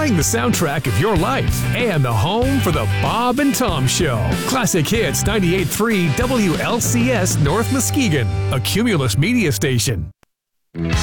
playing the soundtrack of your life and the home for the Bob and Tom Show. Classic Hits 98.3 WLCS North Muskegon, a Cumulus media station.